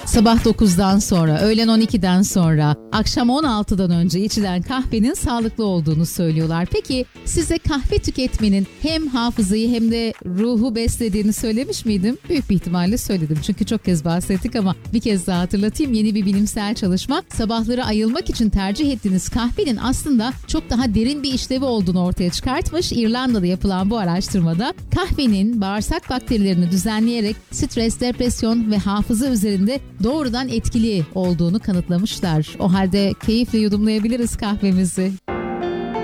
Sabah 9'dan sonra, öğlen 12'den sonra, akşam 16'dan önce içilen kahvenin sağlıklı olduğunu söylüyorlar. Peki size kahve tüketmenin hem hafızayı hem de ruhu beslediğini söylemiş miydim? Büyük bir ihtimalle söyledim çünkü çok kez bahsettik ama bir kez daha hatırlatayım. Yeni bir bilimsel çalışma sabahları ayılmak için tercih ettiğiniz kahvenin aslında çok daha derin bir işlevi olduğunu ortaya çıkartmış. İrlanda'da yapılan bu araştırmada kahvenin bağırsak bakterilerini düzenleyerek stres, depresyon ve hafıza üzerinde doğrudan etkili olduğunu kanıtlamışlar. O halde keyifle yudumlayabiliriz kahvemizi.